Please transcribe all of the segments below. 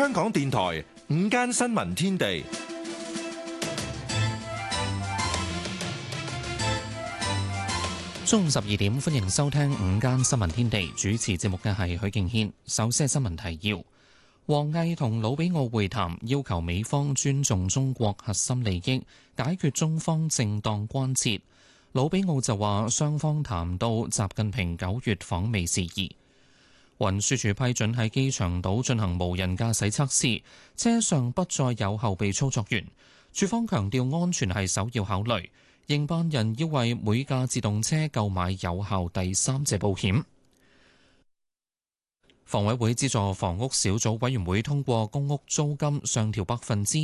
香港電台午間新聞天地， 中午12點，歡迎收聽午間新聞天地。主持節目嘅係許敬軒。首先係新聞提要：王毅同魯比奧會談，要求美方尊重中國核心利益，解決中方正當關切。魯比奧就話，雙方談到習近平9月訪美事宜。運輸署批准喺機場島進行無人駕駛測試，車上不再有後備操作員。署方強調安全係首要考慮，營辦人要為每架自動車購買有效第三者保險。房委會資助房屋小組委員會通過公屋租金上調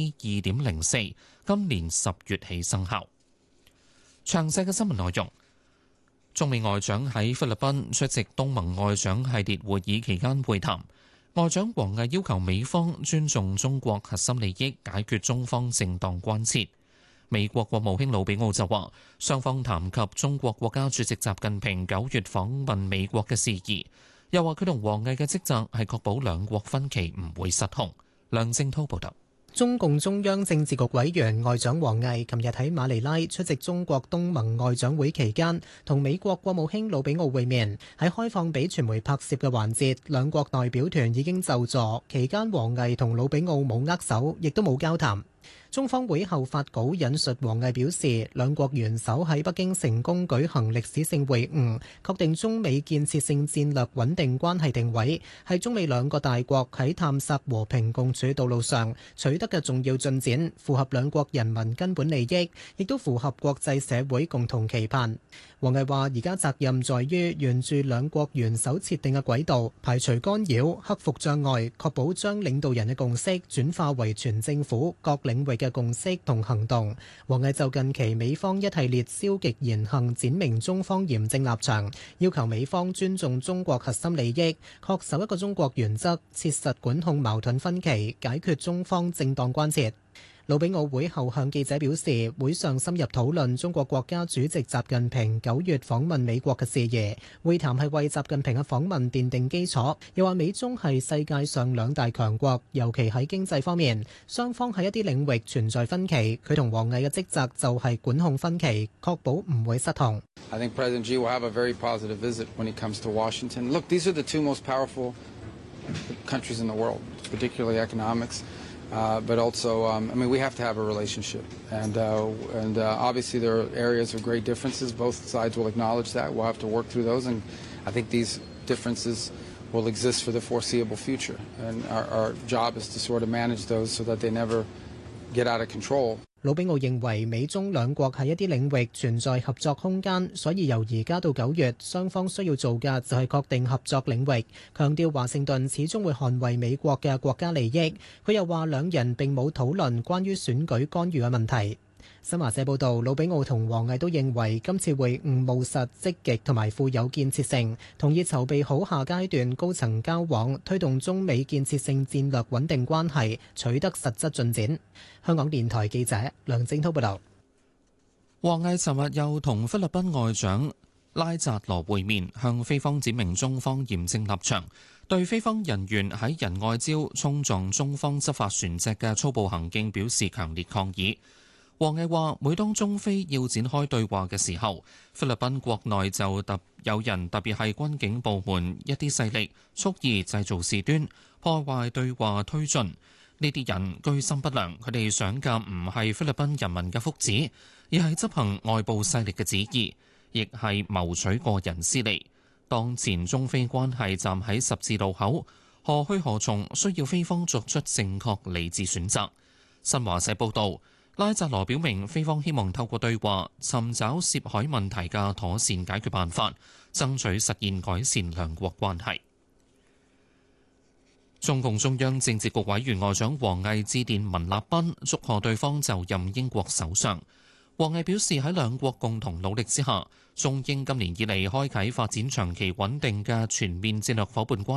2.04%，今年10月起生效。詳細嘅新聞內容。中美外長喺菲律賓出席東盟外長系列會議期間會談，外長王毅要求美方尊重中國核心利益，解決中方正當關切。美國國務卿魯比奧就話，雙方談及中國國家主席習近平9月訪問美國嘅事宜，又話佢同王毅嘅職責係確保兩國分歧唔會失控。梁正滔報道。 中共中央政治局委員外長王毅琴日喺馬尼拉出席中國東盟外長會期間，同美國國務卿魯比奧會面。喺開放俾傳媒拍攝嘅環節，兩國代表團已經就座，期間王毅同魯比奧冇握手，亦都冇交談。中方會後發稿引述王毅表示，兩國元首喺北京成功舉行歷史性會晤，確定中美建設性戰略穩定關係定位，係中美兩個大國喺探索和平共處道路上取得嘅重要進展，符合兩國人民根本利益，亦都符合國際社會共同期盼。王毅話：而家責任在於沿住兩國元首設定嘅軌道，排除干擾，克服障礙，確保將領導人嘅共識轉化為全政府各領域嘅共識同行動。王毅就近期美方一系列消極言行，闡明中方嚴正立場，要求美方尊重中國核心利益，恪守一個中國原則，切實管控矛盾分歧，解決中方正當關切。魯比奧會後向記者表示，會上深入討論中國國家主席習近平9月訪問美國嘅事宜，會談係為習近平嘅訪問奠定基礎。又話美中係世界上兩大強國，尤其喺經濟方面，雙方喺一啲領域存在分歧。佢同王毅嘅職責就係管控分歧，確保唔會失控。 I think President Xi will have a very positive visit when he comes to Washington. Look, these are the two most powerful countries in the world, particularly economics. But also, I mean, we have to have a relationship, and obviously there are areas of great differences. Both sides will acknowledge that. We'll have to work through those, and I think these differences will exist for the foreseeable future. And our job is to sort of manage those so that they never get out of control. 魯比奧認為美中兩國喺一啲領域存在合作空間，所以由而家到9月，雙方需要做嘅就係確定合作領域。強調華盛頓始終會捍衛美國嘅國家利益。佢又話兩人並冇討論關於選舉干預嘅問題。新華社報道，魯比奧同王毅都認為今次會晤務實、積極同埋富有建設性，同意籌備好下階段高層交往，推動中美建設性戰略穩定關係取得實質進展。香港電台記者梁正滔報道。 王毅尋日又同菲律賓外長拉扎羅會面，向菲方指明中方嚴正立場，對菲方人員喺仁愛礁衝撞中方執法船隻嘅粗暴行徑表示強烈抗議。王毅話：每當中菲要展開對話嘅時候，菲律賓國內就有人，特別係軍警部門一啲勢力，蓄意製造事端，破壞對話推進。呢啲人居心不良，佢哋想嘅唔係菲律賓人民嘅福祉，而係執行外部勢力嘅旨意，亦係謀取個人私利。當前中菲關係站喺十字路口，何去何從，需要菲方作出正確理智選擇。新華社報導。拉扎羅表明，菲方希望透過對話尋找涉海問題嘅妥善解決辦法，爭取實現改善兩國關係。中共中央政治局委員外長王毅致電文立斌，祝賀對方就任英國首相。王毅表示，喺兩國共同努力之下，中英今年以嚟開啓發展長期穩定嘅全面戰略夥伴關